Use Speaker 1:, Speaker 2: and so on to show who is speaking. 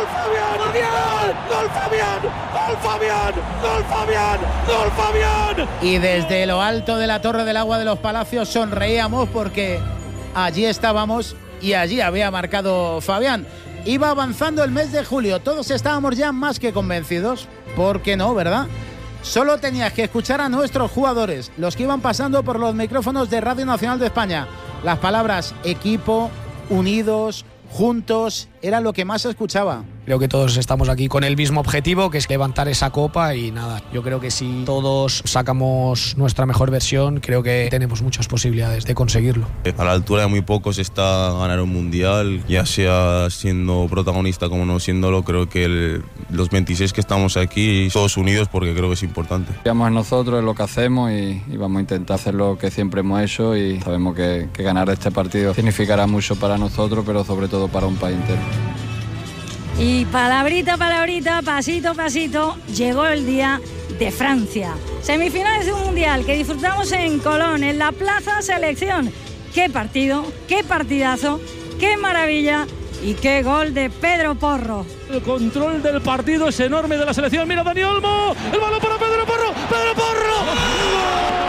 Speaker 1: ¡Gol Fabián!
Speaker 2: Y desde lo alto de la Torre del Agua de los Palacios sonreíamos porque allí estábamos y allí había marcado Fabián. Iba avanzando el mes de julio, todos estábamos ya más que convencidos. ¿Por qué no, verdad? Solo tenías que escuchar a nuestros jugadores, los que iban pasando por los micrófonos de Radio Nacional de España. Las palabras equipo, unidos, juntos, era lo que más se escuchaba.
Speaker 3: Creo que todos estamos aquí con el mismo objetivo, que es levantar esa copa y nada. Yo creo que si todos sacamos nuestra mejor versión, creo que tenemos muchas posibilidades de conseguirlo.
Speaker 4: A la altura de muy pocos está ganar un mundial, ya sea siendo protagonista como no siéndolo. Creo que los 26 que estamos aquí, todos unidos, porque creo que es importante.
Speaker 5: Confiamos en nosotros, en lo que hacemos y vamos a intentar hacer lo que siempre hemos hecho y sabemos que ganar este partido significará mucho para nosotros, pero sobre todo para un país entero.
Speaker 6: Y palabrita, pasito a pasito, llegó el día de Francia. Semifinales de un mundial que disfrutamos en Colón, en la Plaza Selección. ¡Qué partido, qué partidazo, qué maravilla! Y qué gol de Pedro Porro.
Speaker 1: El control del partido es enorme de la selección. Mira Dani Olmo, el balón para Pedro Porro. ¡Pedro Porro!